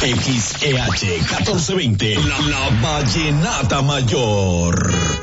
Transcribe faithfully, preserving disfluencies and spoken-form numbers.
X E H catorce veinte, la, la Vallenata Mayor.